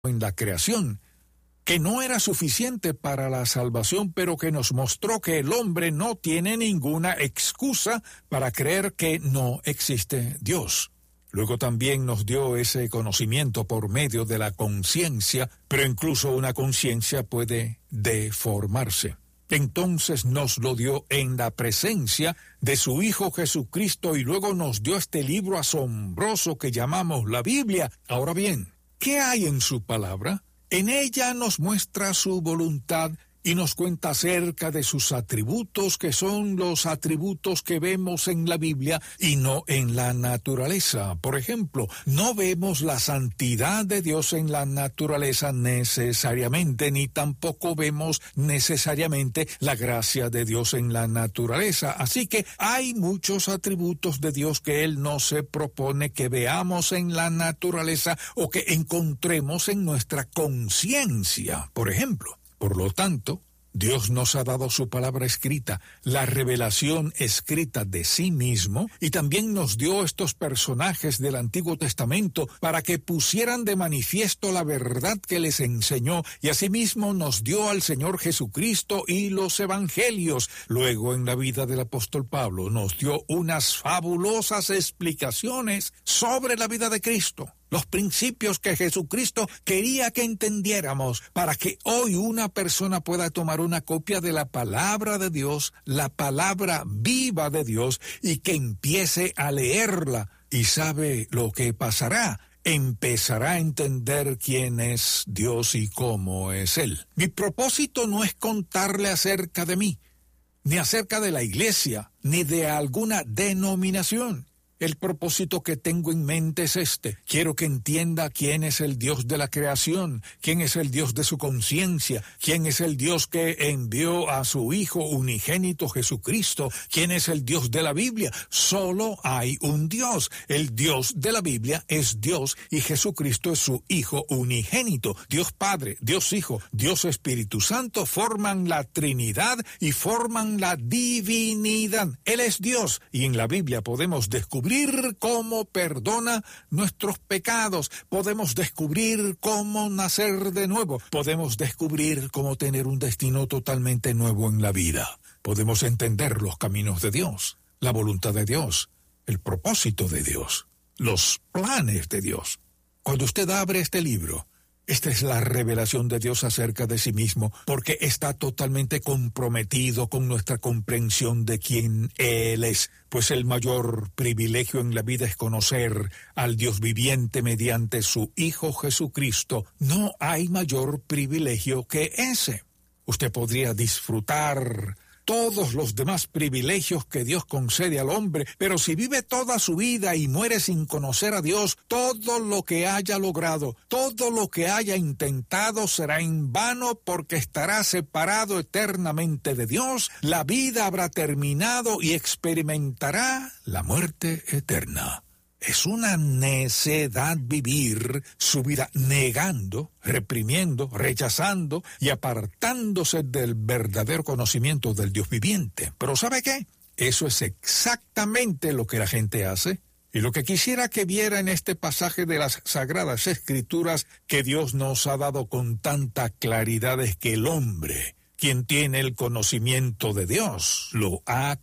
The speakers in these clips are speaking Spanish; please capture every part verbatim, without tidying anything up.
en la creación, que no era suficiente para la salvación, pero que nos mostró que el hombre no tiene ninguna excusa para creer que no existe Dios. Luego también nos dio ese conocimiento por medio de la conciencia, pero incluso una conciencia puede deformarse. Entonces nos lo dio en la presencia de su Hijo Jesucristo y luego nos dio este libro asombroso que llamamos la Biblia. Ahora bien, ¿qué hay en su palabra? En ella nos muestra su voluntad y nos cuenta acerca de sus atributos, que son los atributos que vemos en la Biblia y no en la naturaleza. Por ejemplo, no vemos la santidad de Dios en la naturaleza necesariamente, ni tampoco vemos necesariamente la gracia de Dios en la naturaleza. Así que hay muchos atributos de Dios que Él no se propone que veamos en la naturaleza o que encontremos en nuestra conciencia, por ejemplo. Por lo tanto, Dios nos ha dado su palabra escrita, la revelación escrita de sí mismo, y también nos dio estos personajes del Antiguo Testamento para que pusieran de manifiesto la verdad que les enseñó, y asimismo nos dio al Señor Jesucristo y los evangelios. Luego, en la vida del apóstol Pablo, nos dio unas fabulosas explicaciones sobre la vida de Cristo, los principios que Jesucristo quería que entendiéramos para que hoy una persona pueda tomar una copia de la palabra de Dios, la palabra viva de Dios, y que empiece a leerla. Y sabe lo que pasará. Empezará a entender quién es Dios y cómo es Él. Mi propósito no es contarle acerca de mí, ni acerca de la iglesia, ni de alguna denominación. El propósito que tengo en mente es este. Quiero que entienda quién es el Dios de la creación, quién es el Dios de su conciencia, quién es el Dios que envió a su Hijo unigénito Jesucristo, quién es el Dios de la Biblia. Solo hay un Dios. El Dios de la Biblia es Dios y Jesucristo es su Hijo unigénito. Dios Padre, Dios Hijo, Dios Espíritu Santo forman la Trinidad y forman la divinidad. Él es Dios y en la Biblia podemos descubrir cómo perdona nuestros pecados, podemos descubrir cómo nacer de nuevo, podemos descubrir cómo tener un destino totalmente nuevo en la vida. Podemos entender los caminos de Dios, la voluntad de Dios, el propósito de Dios, los planes de Dios. Cuando usted abre este libro, esta es la revelación de Dios acerca de sí mismo, porque está totalmente comprometido con nuestra comprensión de quién Él es, pues el mayor privilegio en la vida es conocer al Dios viviente mediante su Hijo Jesucristo. No hay mayor privilegio que ese. Usted podría disfrutar todos los demás privilegios que Dios concede al hombre, pero si vive toda su vida y muere sin conocer a Dios, todo lo que haya logrado, todo lo que haya intentado será en vano, porque estará separado eternamente de Dios, la vida habrá terminado y experimentará la muerte eterna. Es una necedad vivir su vida negando, reprimiendo, rechazando y apartándose del verdadero conocimiento del Dios viviente. Pero ¿sabe qué? Eso es exactamente lo que la gente hace. Y lo que quisiera que viera en este pasaje de las Sagradas Escrituras que Dios nos ha dado con tanta claridad es que el hombre, quien tiene el conocimiento de Dios, lo ha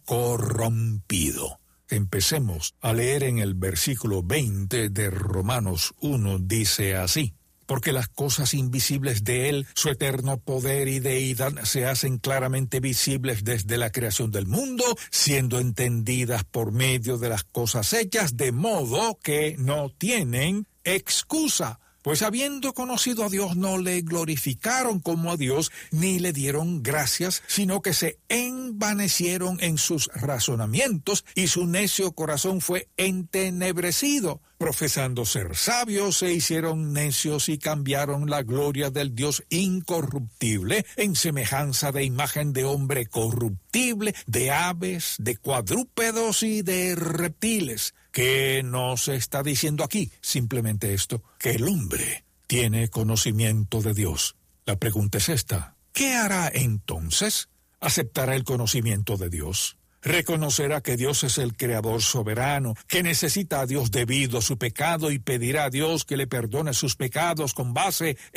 corrompido. Empecemos a leer en el versículo veinte de Romanos uno, dice así: porque las cosas invisibles de Él, su eterno poder y deidad, se hacen claramente visibles desde la creación del mundo, siendo entendidas por medio de las cosas hechas, de modo que no tienen excusa. Pues habiendo conocido a Dios, no le glorificaron como a Dios, ni le dieron gracias, sino que se envanecieron en sus razonamientos, y su necio corazón fue entenebrecido. Profesando ser sabios, se hicieron necios y cambiaron la gloria del Dios incorruptible en semejanza de imagen de hombre corruptible, de aves, de cuadrúpedos y de reptiles. ¿Qué nos está diciendo aquí? Simplemente esto, que el hombre tiene conocimiento de Dios. La pregunta es esta: ¿qué hará entonces? ¿Aceptará el conocimiento de Dios? Reconocerá que Dios es el Creador soberano, que necesita a Dios debido a su pecado y pedirá a Dios que le perdone sus pecados con base